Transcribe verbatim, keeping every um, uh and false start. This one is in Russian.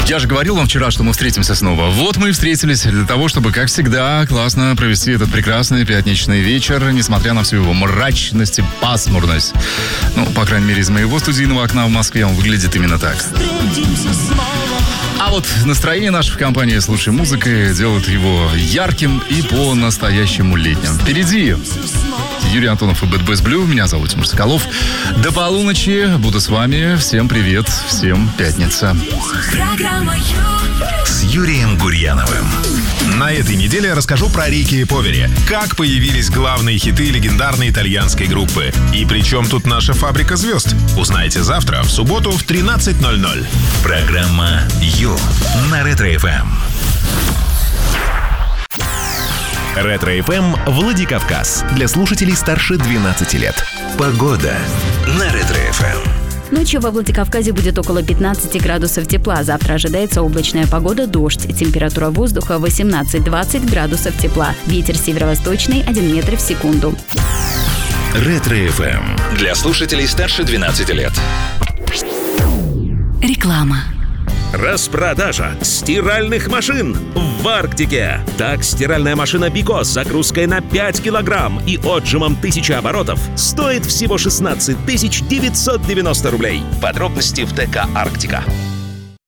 Я же говорил вам вчера, что мы встретимся снова. Вот мы и встретились для того, чтобы, как всегда, классно провести этот прекрасный пятничный вечер, несмотря на всю его мрачность и пасмурность. Ну, по крайней мере, из моего студийного окна в Москве он выглядит именно так. А вот настроение нашей компании с лучшей музыкой делает его ярким и по-настоящему летним. Впереди Юрий Антонов и Bad Bass Blue. Меня зовут Тимур Соколов. До полуночи буду с вами. Всем привет, всем пятница. С Юрием Гурьяновым. На этой неделе я расскажу про Рики и Повери. Как появились главные хиты легендарной итальянской группы. И при чем тут наша фабрика звезд? Узнаете завтра, в субботу в тринадцать ноль ноль. Программа Ю на Ретро-эф эм. Ретро-эф эм Владикавказ. Для слушателей старше двенадцати лет. Погода на Ретро-эф эм. Ночью во Владикавказе будет около пятнадцати градусов тепла. Завтра ожидается облачная погода, дождь. Температура воздуха восемнадцать-двадцать градусов тепла. Ветер северо-восточный один метр в секунду. Ретро-эф эм. Для слушателей старше двенадцати лет. Реклама. Распродажа стиральных машин в Арктике. Так, стиральная машина Бико с загрузкой на пять килограмм и отжимом тысяча оборотов стоит всего шестнадцать тысяч девятьсот девяносто рублей. Подробности в ТК «Арктика».